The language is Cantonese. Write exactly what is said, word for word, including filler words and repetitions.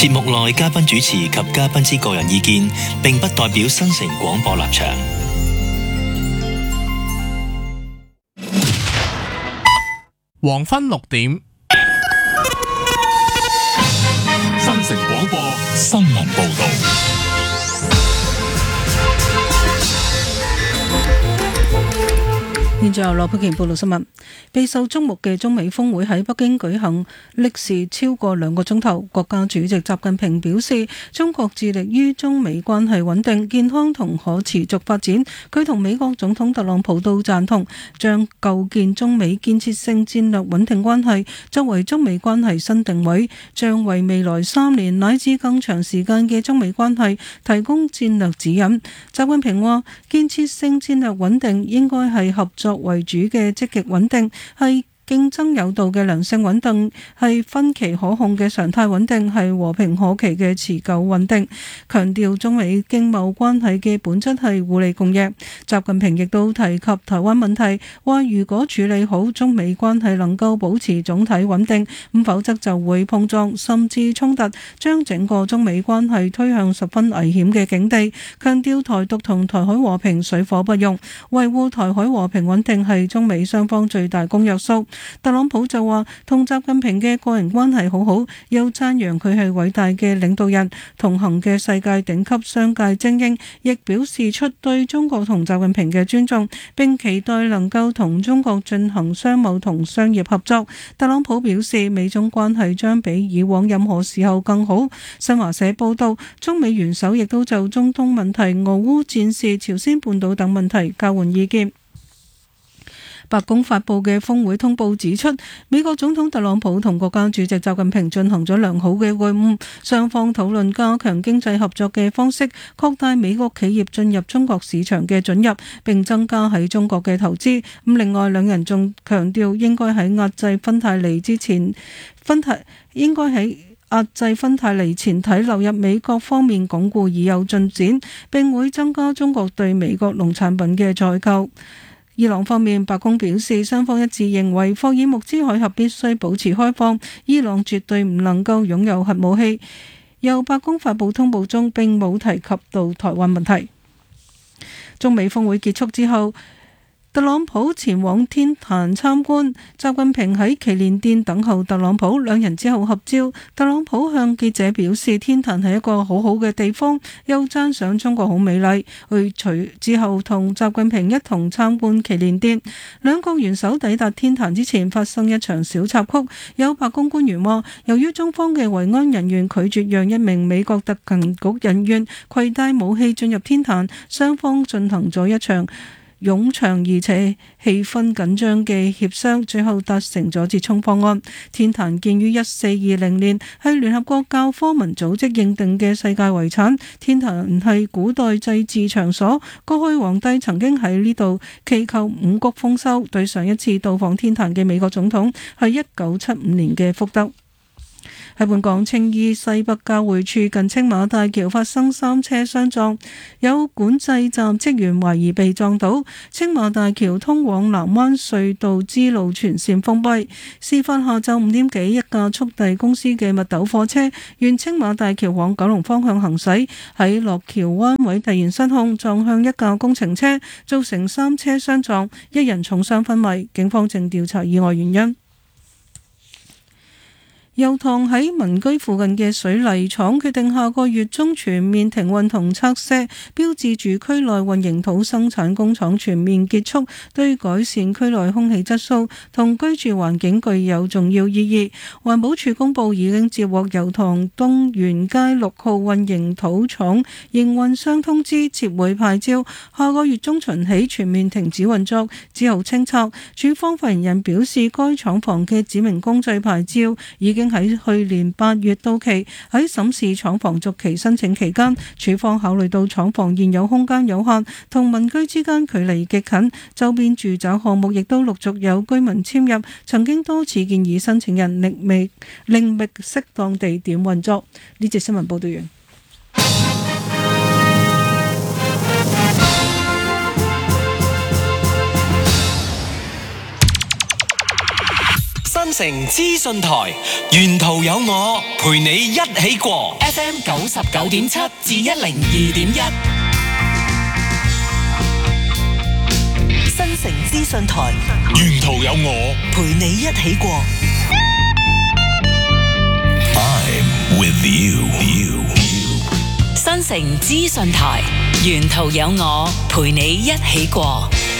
節目內嘉賓主持及嘉賓之個人意見，並不代表新城廣播立場。 黃昏六點， 新城廣播新聞報道。 現在由羅佩琪報道新聞。備受矚目嘅中美峰會喺北京舉行，歷時超過兩個鐘頭。國家主席習近平表示，中國致力於中美關係穩定、健康同可持續發展。佢同美國總統特朗普都贊同，將構建中美建設性戰略穩定關係作為中美關係新定位，將為未來三年乃至更長時間嘅中美關係提供戰略指引。習近平話，建設性戰略穩定應該係合作為主嘅積極穩定，係競爭有道嘅良性穩定，係分歧可控嘅常態穩定，係和平可期嘅持久穩定。強調中美經貿關係嘅本質係互利共贏。習近平亦都提及台灣問題，話如果處理好中美關係能夠保持總體穩定，咁否則就會碰撞甚至衝突，將整個中美關係推向十分危險嘅境地。強調台獨同台海和平水火不容，維護台海和平穩定係中美雙方最大公約數。特朗普就話同習近平嘅個人關係好好，又讚揚佢係偉大嘅領導人，同行嘅世界頂級商界精英，亦表示出對中國同習近平嘅尊重，並期待能夠同中國進行商務同商業合作。特朗普表示，美中關係將比以往任何時候更好。新華社報道，中美元首亦都就中東問題、俄烏戰事、朝鮮半島等問題交換意見。白宮發佈嘅峰會通報指出，美國總統特朗普同國家主席習近平進行咗良好嘅會晤，雙方討論加強經濟合作嘅方式，擴大美國企業進入中國市場嘅准入，並增加喺中國嘅投資。咁另外兩人仲強調應該喺壓制芬太尼之前，芬太應該喺壓制芬太尼前提流入美國方面鞏固已有進展，並會增加中國對美國農產品嘅採購。伊朗方面，白宮表示，雙方一致認為霍爾木茲海峽必須保持開放，伊朗絕對唔能夠擁有核武器。由白宮發佈通報中並冇提及到台灣問題。中美峰會結束之後，特朗普前往天壇參觀，習近平喺祈年殿等候特朗普，兩人之後合照。特朗普向記者表示，天壇係一個好好嘅地方，又讚賞中國好美麗。去隨之後同習近平一同參觀祈年殿。兩國元首抵達天壇之前發生一場小插曲，有白宮官員話，由於中方嘅維安人員拒絕讓一名美國特勤局人員攜帶武器進入天壇，雙方進行咗一場冗長而且氣氛緊張嘅協商，最後達成咗折衷方案。天壇建於一四二零年，係聯合國教科文組織認定嘅世界遺產。天壇係古代祭祀場所，過去皇帝曾經喺呢度祈求五穀豐收。對上一次到訪天壇嘅美國總統係一九七五年嘅福德。喺本港青衣西北交匯處近青馬大橋發生三車相撞，有管制站職員懷疑被撞倒。青馬大橋通往南灣隧道支路全線封閉。事發下晝五點幾，一架速遞公司嘅密斗貨車沿青馬大橋往九龍方向行駛，喺落橋彎位突然失控，撞向一架工程車，造成三車相撞，一人重傷昏迷。警方正調查意外原因。油塘喺民居附近嘅水泥廠決定下個月中全面停運同拆卸，標誌住區內混凝土生產工廠全面結束，對改善區內空氣質素同居住環境具有重要意義。環保署公佈已經接獲油塘東源街六號混凝土廠營運商通知，撤回牌照，下個月中旬起全面停止運作，之後清拆。署方發言人表示，該廠房嘅指明工序牌照已經喺去年八月到期，喺審視廠房續期申請期間，署方考慮到廠房現有空間有限，同民居之間距離極近，周邊住宅項目亦都陸續有居民遷入，曾經多次建議申請人另覓另覓適當地點運作。呢節新聞報道完。 新新城資訊台，沿途有我陪你一起過 F M 九十九點七至一零二點一，新城資訊台， 沿途有我陪你一起過。 I'm with you。 新城資訊台，沿途有我陪你一起過。